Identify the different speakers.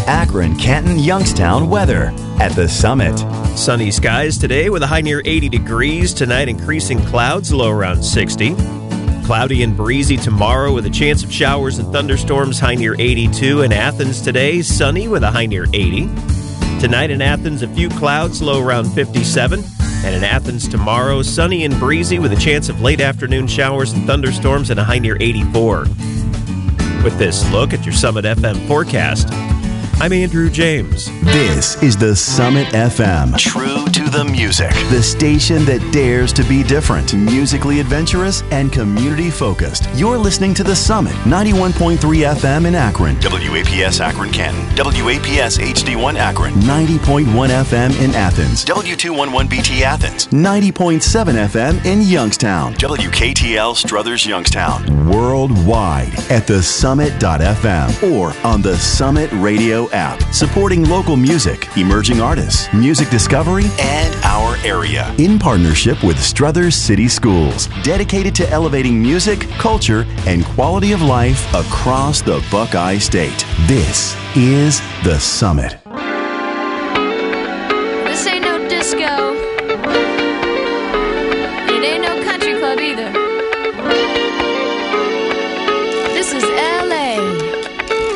Speaker 1: Akron, Canton, Youngstown weather at the Summit.
Speaker 2: Sunny skies today with a high near 80 degrees. Tonight, increasing clouds, low around 60. Cloudy and breezy tomorrow with a chance of showers and thunderstorms, high near 82. In Athens today, sunny with a high near 80. Tonight in Athens, a few clouds, low around 57. And in Athens tomorrow, sunny and breezy with a chance of late afternoon showers and thunderstorms and a high near 84. With this look at your Summit FM forecast, I'm Andrew James.
Speaker 1: This is the Summit FM. True to the music. The station that dares to be different, musically adventurous, and community focused. You're listening to the Summit, 91.3 FM in Akron.
Speaker 3: WAPS Akron Canton. WAPS HD1 Akron.
Speaker 1: 90.1 FM in Athens.
Speaker 3: W211BT Athens.
Speaker 1: 90.7 FM in Youngstown.
Speaker 3: WKTL Struthers Youngstown.
Speaker 1: Worldwide at thesummit.fm or on the Summit Radio app, supporting local music, emerging artists, music discovery,
Speaker 3: and our area.
Speaker 1: In partnership with Struthers City Schools, dedicated to elevating music, culture, and quality of life across the Buckeye State. This is The Summit.